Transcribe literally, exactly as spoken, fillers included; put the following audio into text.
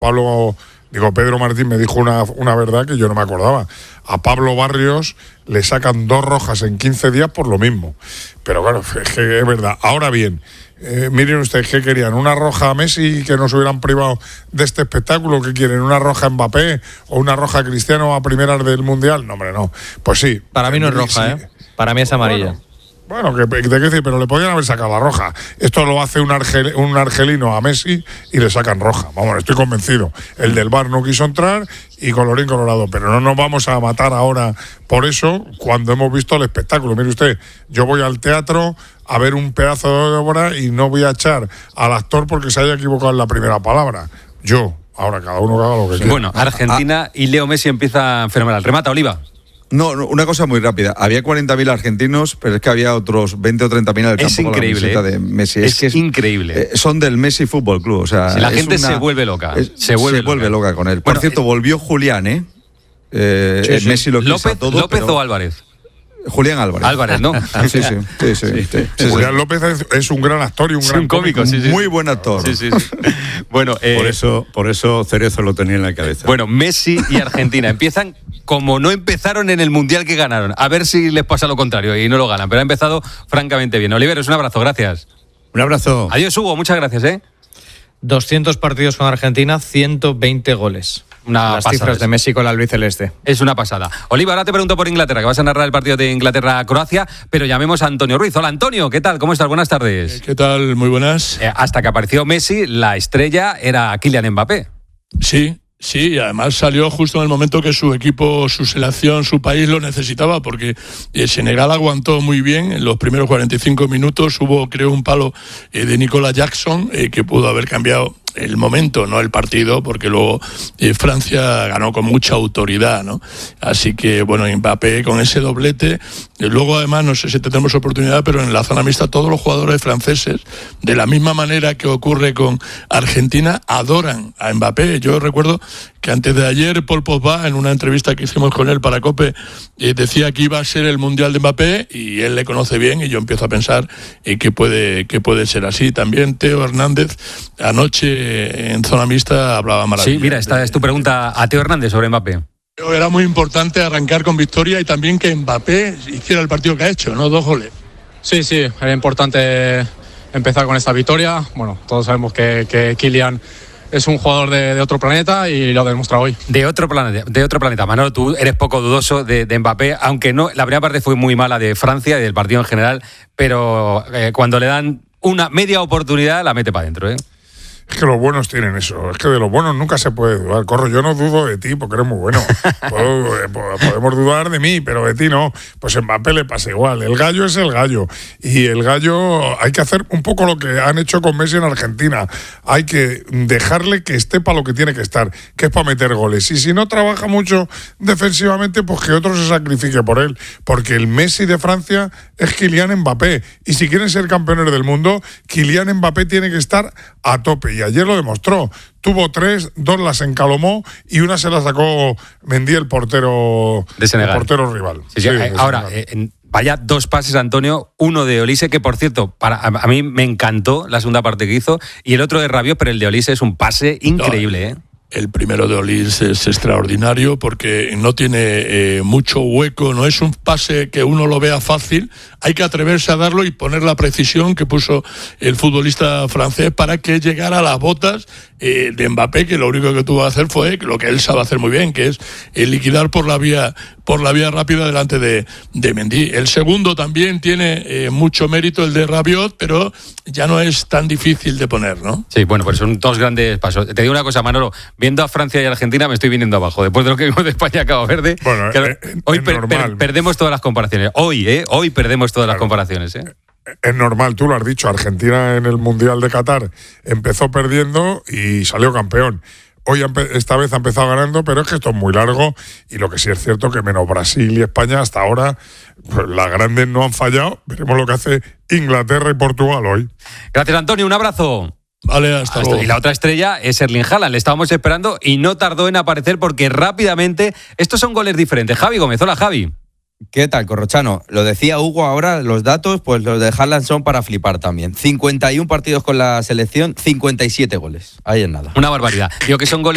Pablo, digo, Pedro Martín me dijo una, una verdad que yo no me acordaba. A Pablo Barrios le sacan dos rojas en quince días por lo mismo. Pero claro, es que es verdad. Ahora bien, eh, miren ustedes, ¿qué querían? ¿Una roja a Messi que nos hubieran privado de este espectáculo? ¿Qué quieren? ¿Una roja a Mbappé o una roja a Cristiano a primeras del Mundial? No, hombre, no. Pues sí. Para mí no es roja, sí. ¿eh? Para mí es amarilla. Bueno. Bueno, que te quiero decir, pero le podían haber sacado la roja. Esto lo hace un, argel, un argelino a Messi y le sacan roja. Vamos, estoy convencido. El del V A R no quiso entrar y colorín colorado. Pero no nos vamos a matar ahora por eso cuando hemos visto el espectáculo. Mire usted, yo voy al teatro a ver un pedazo de obra y no voy a echar al actor porque se haya equivocado en la primera palabra. Yo. Ahora cada uno haga lo que quiera. Bueno, Argentina ah. y Leo Messi empiezan fenomenal. Remata, Oliva. No, una cosa muy rápida. Había cuarenta mil argentinos, pero es que había otros veinte o treinta mil en el campo. Es increíble, con la ¿eh? de Messi. Es, es que es increíble. Eh, son del Messi Fútbol Club. O sea, si la gente una, se vuelve loca. Es, se vuelve, se loca. vuelve loca con él. Bueno, Por cierto, eh, volvió Julián, ¿eh? eh sí, sí. Messi lo quiso López, todo. ¿López pero... o Álvarez? Julián Álvarez. Álvarez, ¿no? sí, sí, sí, sí, sí, sí, sí. Julián sí. López es, es un gran actor y un sí, gran un cómico. cómico. Sí, sí, muy sí. buen actor. Sí, sí, sí. Bueno, eh, por eso, por eso Cerezo lo tenía en la cabeza. Bueno, Messi y Argentina empiezan como no empezaron en el Mundial que ganaron. A ver si les pasa lo contrario y no lo ganan. Pero ha empezado francamente bien. Oliveros, un abrazo, gracias. Un abrazo. Adiós, Hugo, muchas gracias, ¿eh? doscientos partidos con Argentina, ciento veinte goles. Una Las pasada cifras es. de Messi con la albiceleste. Es una pasada. Oliva, ahora te pregunto por Inglaterra, que vas a narrar el partido de Inglaterra-Croacia, pero llamemos a Antonio Ruiz. Hola, Antonio, ¿qué tal? ¿Cómo estás? Buenas tardes. ¿Qué tal? Muy buenas. Eh, hasta que apareció Messi, la estrella era Kylian Mbappé. Sí, sí, y además salió justo en el momento que su equipo, su selección, su país lo necesitaba, porque eh, Senegal aguantó muy bien. En los primeros cuarenta y cinco minutos hubo, creo, un palo eh, de Nicolas Jackson eh, que pudo haber cambiado el momento, no el partido, porque luego eh, Francia ganó con mucha autoridad, ¿no? Así que, bueno, Mbappé con ese doblete. Eh, luego, además, no sé si tendremos oportunidad, pero en la zona mixta todos los jugadores franceses, de la misma manera que ocurre con Argentina, adoran a Mbappé. Yo recuerdo que antes de ayer Paul Pogba, en una entrevista que hicimos con él para COPE, eh, decía que iba a ser el Mundial de Mbappé, y él le conoce bien, y yo empiezo a pensar eh, que puede que puede ser así. También Teo Hernández, anoche en zona mixta, hablaba maravilloso. Sí, mira, esta es tu pregunta a Teo Hernández sobre Mbappé. Era muy importante arrancar con victoria y también que Mbappé hiciera el partido que ha hecho, ¿no? Dos goles. Sí, sí, era importante empezar con esta victoria. Bueno, todos sabemos que, que Kylian es un jugador de, de otro planeta y lo ha demostrado hoy. De otro planeta, de otro planeta. Manolo, tú eres poco dudoso de, de Mbappé, aunque no, la primera parte fue muy mala de Francia y del partido en general, pero eh, cuando le dan una media oportunidad la mete para adentro, ¿eh? Es que los buenos tienen eso. Es que de los buenos nunca se puede dudar. Corro, yo no dudo de ti porque eres muy bueno. Puedo, eh, podemos dudar de mí, pero de ti no. Pues en Mbappé le pasa igual. El gallo es el gallo. Y el gallo hay que hacer un poco lo que han hecho con Messi en Argentina. Hay que dejarle que esté para lo que tiene que estar, que es para meter goles. Y si no trabaja mucho defensivamente, pues que otro se sacrifique por él. Porque el Messi de Francia es Kylian Mbappé. Y si quieren ser campeones del mundo, Kylian Mbappé tiene que estar a tope. Y ayer lo demostró. Tuvo tres, dos las encalomó y una se la sacó Mendy, el portero de Senegal. El portero rival. Sí, sí, sí, eh, ahora, eh, vaya dos pases, Antonio. Uno de Olise, que por cierto, para, a, a mí me encantó la segunda parte que hizo, y el otro de Rabiot, pero el de Olise es un pase increíble, ¿eh? El primero de Olís es extraordinario porque no tiene eh, mucho hueco, no es un pase que uno lo vea fácil, hay que atreverse a darlo y poner la precisión que puso el futbolista francés para que llegara a las botas eh, de Mbappé, que lo único que tuvo que hacer fue lo que él sabe hacer muy bien, que es eh, liquidar por la vía por la vía rápida delante de, de Mendy. El segundo también tiene eh, mucho mérito, el de Rabiot, pero ya no es tan difícil de poner, ¿no? Sí, bueno, pues son dos grandes pasos. Te digo una cosa, Manolo, viendo a Francia y a Argentina me estoy viniendo abajo. Después de lo que vimos de España a Cabo Verde, bueno, claro, eh, hoy es per, normal. per, perdemos todas las comparaciones. Hoy, ¿eh? Hoy perdemos todas claro. las comparaciones, ¿eh? Es normal, tú lo has dicho, Argentina en el Mundial de Qatar empezó perdiendo y salió campeón. Hoy esta vez ha empezado ganando, pero es que esto es muy largo y lo que sí es cierto que menos Brasil y España hasta ahora, pues las grandes no han fallado. Veremos lo que hace Inglaterra y Portugal hoy. Gracias, Antonio, un abrazo. Vale, hasta luego. Y la otra estrella es Erling Haaland, le estábamos esperando y no tardó en aparecer porque rápidamente, estos son goles diferentes. Javi Gómez, hola Javi. ¿Qué tal, Corrochano? Lo decía Hugo ahora, los datos, pues los de Haaland son para flipar también. cincuenta y uno partidos con la selección, cincuenta y siete goles. Ahí es nada. Una barbaridad. Digo que son goles